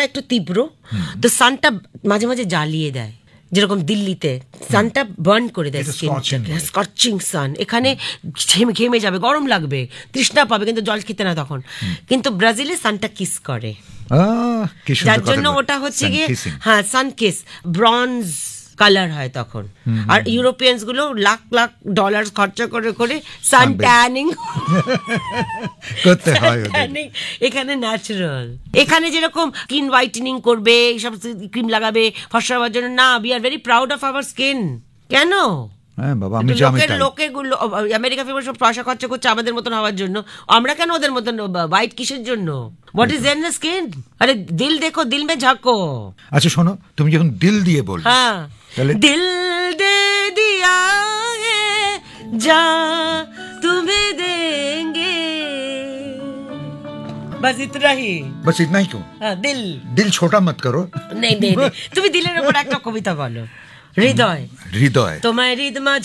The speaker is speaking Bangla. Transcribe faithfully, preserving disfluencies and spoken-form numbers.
একটু তীব্র, তো সানটা মাঝে মাঝে জ্বালিয়ে দেয়, যেরকম দিল্লিতে সানটা বার্ন করে দেয়, স্কচিং সান। এখানে ঘেমে যাবে, গরম লাগবে, তৃষ্ণা পাবে, কিন্তু জল খেতে না তখন। কিন্তু ব্রাজিলে সানটা কিস করে, যার জন্য ওটা হচ্ছে গিয়ে হ্যাঁ সান কিস, ব্রঞ্জ কালার হয় তখন। আর ইউরোপিয়ানস গুলো লাখ লাখ ডলার খরচা করে করে সান ট্যানিং করতে হয়। এখানে ন্যাচারাল, এখানে যেরকম স্কিন হোয়াইটেনিং করবে, এইসব ক্রিম লাগাবে ফর্সা হওয়ার জন্য, না, we are very proud of our skin. কেন লোকে আমেরিকা ফেমাস সব পয়সা খরচা করছে আমাদের মতন হওয়ার জন্য, আমরা কেন ওদের মতন হোয়াইট কিসের জন্য? What is in the skin? আরে দিল দেখো, দিল মে ঝাঁকো। আচ্ছা শোনো, তুমি যখন দিল দিয়ে বলবে, হ্যাঁ, দিল দে দিয়া যা तुम्हें देंगे, बस इतना ही, बस इतना ही क्यों? हाँ, दिल दिल छोटा मत करो। नहीं नहीं नहीं, তুমি দিলের উপর একটা কবিতা বলো। হৃদয়, হৃদয় তোমার হৃদয়